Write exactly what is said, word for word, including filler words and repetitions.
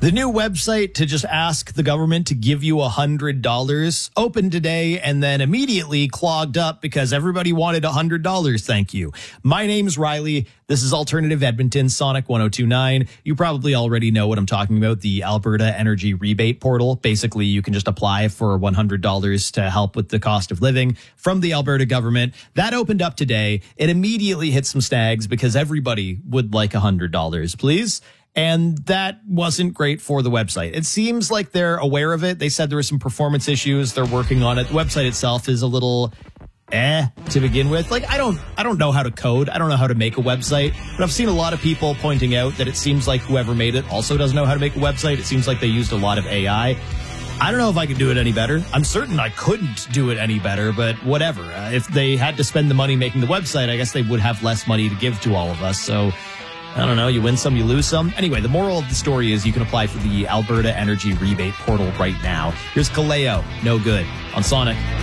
The new website to just ask the government to give you one hundred dollars opened today and then immediately clogged up because everybody wanted one hundred dollars. Thank you. My name's Riley. This is Alternative Edmonton, Sonic one oh two point nine. You probably already know what I'm talking about, the Alberta Energy Rebate Portal. Basically, you can just apply for one hundred dollars to help with the cost of living from the Alberta government. That opened up today. It immediately hit some snags because everybody would like one hundred dollars, please. And that wasn't great for the website. It seems like they're aware of it. They said there were some performance issues. They're working on it. The website itself is a little eh to begin with. Like, I don't, I don't know how to code. I don't know how to make a website, but I've seen a lot of people pointing out that it seems like whoever made it also doesn't know how to make a website. It seems like they used a lot of A I. I don't know if I could do it any better. I'm certain I couldn't do it any better, but whatever. Uh, if they had to spend the money making the website, I guess they would have less money to give to all of us. So I don't know, you win some, you lose some. Anyway, the moral of the story is you can apply for the Alberta Energy Rebate Portal right now. Here's Kaleo, No Good, on Sonic.